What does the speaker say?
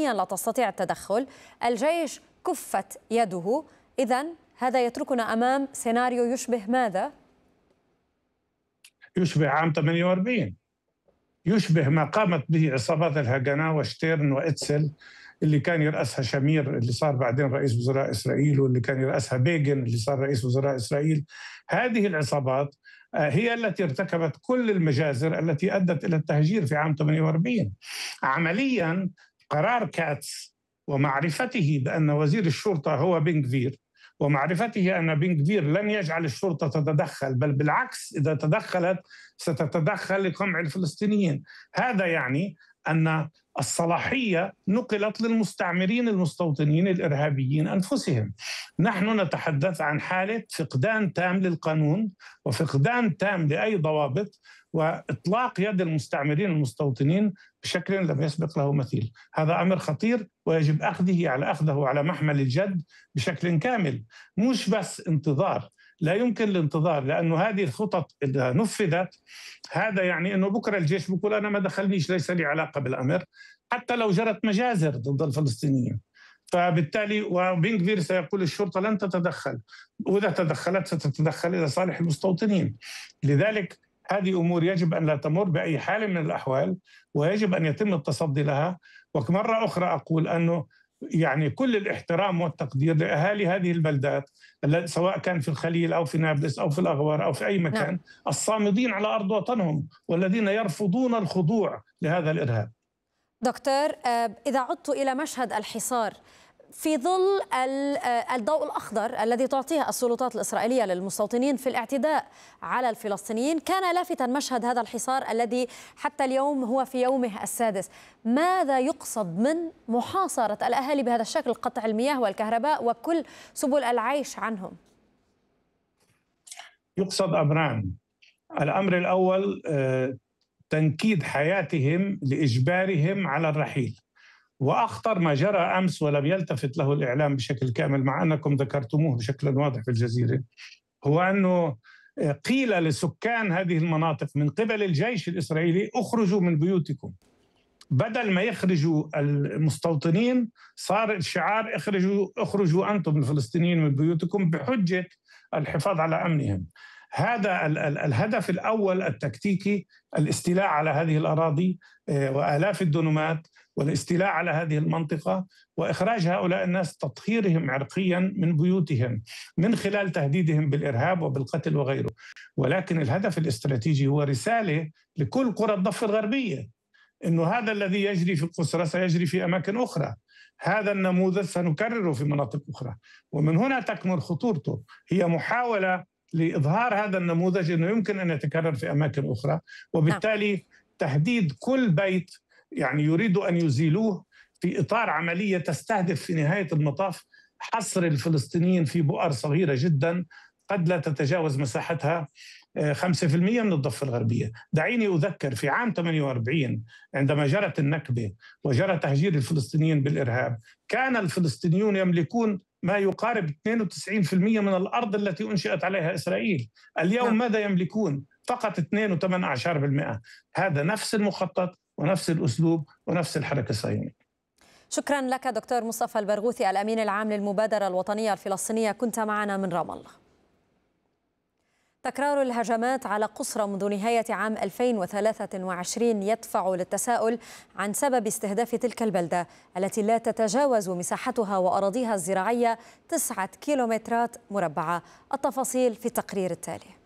فلسطينيا لا تستطيع التدخل، الجيش كفت يده. إذن هذا يتركنا أمام سيناريو يشبه ماذا؟ يشبه عام 48، يشبه ما قامت به عصابات الهجنة وشتيرن وإتسل اللي كان يرأسها شامير اللي صار بعدين رئيس وزراء إسرائيل، واللي كان يرأسها بيغن اللي صار رئيس وزراء إسرائيل. هذه العصابات هي التي ارتكبت كل المجازر التي أدت إلى التهجير في عام 48. عمليا قرار كاتس ومعرفته بأن وزير الشرطة هو بن غفير، ومعرفته أن بن غفير لن يجعل الشرطة تتدخل، بل بالعكس إذا تدخلت ستتدخل لقمع الفلسطينيين. هذا يعني أن الصلاحية نقلت للمستعمرين المستوطنين الإرهابيين أنفسهم. نحن نتحدث عن حالة فقدان تام للقانون وفقدان تام لأي ضوابط وإطلاق يد المستعمرين المستوطنين بشكل لم يسبق له مثيل. هذا أمر خطير ويجب أخذه على محمل الجد بشكل كامل، مش بس انتظار. لا يمكن الانتظار، لأنه هذه الخطط إذا نفذت هذا يعني أنه بكرة الجيش بيقول أنا ما دخلنيش، ليس لي علاقة بالأمر، حتى لو جرت مجازر ضد الفلسطينيين. فبالتالي وبن غفير سيقول الشرطة لن تتدخل، وإذا تدخلت ستتدخل إلى صالح المستوطنين. لذلك هذه أمور يجب أن لا تمر بأي حال من الأحوال، ويجب أن يتم التصدي لها. ومرة أخرى أقول أنه يعني كل الاحترام والتقدير لأهالي هذه البلدات سواء كان في الخليل أو في نابلس أو في الأغوار أو في أي مكان، نعم. الصامدين على أرض وطنهم والذين يرفضون الخضوع لهذا الإرهاب. دكتور، إذا عدت إلى مشهد الحصار في ظل الضوء الأخضر الذي تعطيه السلطات الإسرائيلية للمستوطنين في الاعتداء على الفلسطينيين، كان لافتاً مشهد هذا الحصار الذي حتى اليوم هو في يومه السادس. ماذا يقصد من محاصرة الأهالي بهذا الشكل، قطع المياه والكهرباء وكل سبل العيش عنهم؟ يقصد أمران. الأمر الأول تنكيد حياتهم لإجبارهم على الرحيل. وأخطر ما جرى أمس ولم يلتفت له الإعلام بشكل كامل مع أنكم ذكرتموه بشكل واضح في الجزيرة، هو أنه قيل لسكان هذه المناطق من قبل الجيش الإسرائيلي اخرجوا من بيوتكم. بدل ما يخرجوا المستوطنين صار الشعار اخرجوا أنتم الفلسطينيين من بيوتكم بحجة الحفاظ على أمنهم. هذا الهدف الأول التكتيكي، الاستيلاء على هذه الأراضي وآلاف الدنومات والاستيلاء على هذه المنطقة وإخراج هؤلاء الناس، تطهيرهم عرقيا من بيوتهم من خلال تهديدهم بالإرهاب وبالقتل وغيره. ولكن الهدف الاستراتيجي هو رسالة لكل قرى الضفة الغربية إنه هذا الذي يجري في القسرة سيجري في أماكن أخرى، هذا النموذج سنكرره في مناطق أخرى. ومن هنا تكمن خطورته، هي محاولة لإظهار هذا النموذج أنه يمكن أن يتكرر في أماكن أخرى، وبالتالي تهديد كل بيت يعني يريدوا أن يزيلوه في إطار عملية تستهدف في نهاية المطاف حصر الفلسطينيين في بؤر صغيرة جدا قد لا تتجاوز مساحتها 5% من الضفة الغربية. دعيني أذكر في عام 48 عندما جرت النكبة وجرى تهجير الفلسطينيين بالإرهاب، كان الفلسطينيون يملكون ما يقارب 92% من الأرض التي أنشئت عليها إسرائيل. اليوم ماذا يملكون؟ فقط 2.8%. هذا نفس المخطط ونفس الأسلوب ونفس الحركة الصهيونية. شكرا لك دكتور مصطفى البرغوثي، الأمين العام للمبادرة الوطنية الفلسطينية، كنت معنا من رام الله. تكرار الهجمات على قسرى منذ نهاية عام 2023 يدفع للتساؤل عن سبب استهداف تلك البلدة التي لا تتجاوز مساحتها وأراضيها الزراعية 9 كيلومترات مربعة. التفاصيل في التقرير التالي.